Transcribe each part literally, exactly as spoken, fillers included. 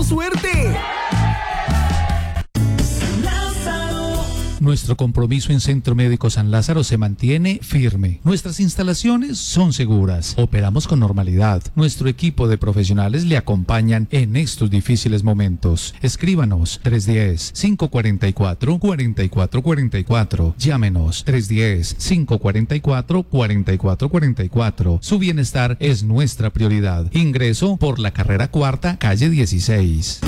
suerte. Nuestro compromiso en Centro Médico San Lázaro se mantiene firme. Nuestras instalaciones son seguras. Operamos con normalidad. Nuestro equipo de profesionales le acompañan en estos difíciles momentos. Escríbanos tres uno cero, cinco cuatro cuatro, cuatro cuatro cuatro cuatro. Llámenos tres uno cero, cinco cuatro cuatro, cuatro cuatro cuatro cuatro. Su bienestar es nuestra prioridad. Ingreso por la carrera cuarta, calle dieciséis.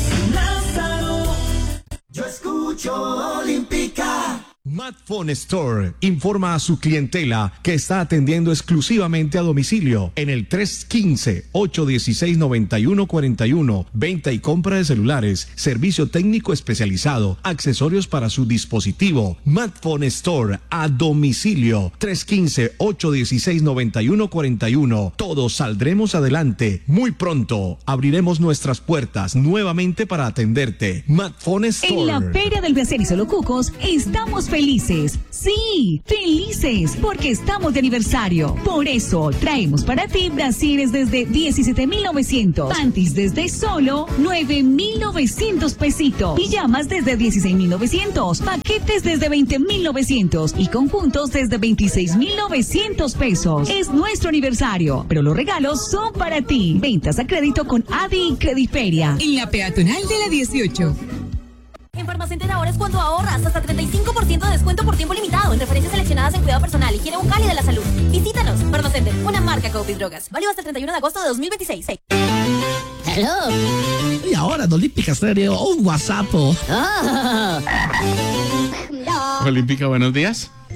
Yo escucho Olímpica. Madphone Store informa a su clientela que está atendiendo exclusivamente a domicilio en el tres uno cinco, ocho uno seis, nueve uno cuatro uno, venta y compra de celulares, servicio técnico especializado, accesorios para su dispositivo. Madphone Store a domicilio tres uno cinco, ocho uno seis, nueve uno cuatro uno. Todos saldremos adelante. Muy pronto abriremos nuestras puertas nuevamente para atenderte. Madphone Store. En la Feria del Placer y Solo Cucos estamos felices. Sí, felices, porque estamos de aniversario. Por eso traemos para ti brasieres desde diecisiete mil novecientos, panties desde solo nueve mil novecientos pesitos, pijamas desde dieciséis mil novecientos, paquetes desde veinte mil novecientos y conjuntos desde veintiséis mil novecientos pesos. Es nuestro aniversario, pero los regalos son para ti. Ventas a crédito con Adi y Crediferia. En la peatonal de la dieciocho. En Farmacenter ahora es cuando ahorras hasta treinta y cinco por ciento de descuento por tiempo limitado en referencias seleccionadas en cuidado personal, higiene bucal y de la salud. Visítanos. Farmacenter, una marca Copi Drogas. Válido hasta el treinta y uno de agosto de dos mil veintiséis. Hello. Y ahora en Olímpica Stereo, un WhatsApp. Oh. Olímpica, buenos días.